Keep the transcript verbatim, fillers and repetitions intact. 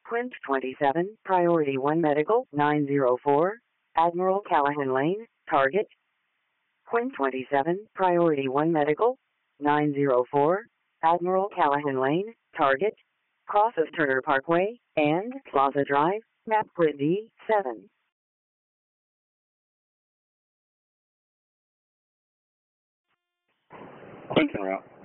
Quint twenty-seven, Priority one Medical, nine zero four, Admiral Callahan Lane, target. Quint twenty-seven, Priority one Medical, nine zero four, Admiral Callahan Lane, target. Cross of Turner Parkway and Plaza Drive, map grid D seven. Quint en route.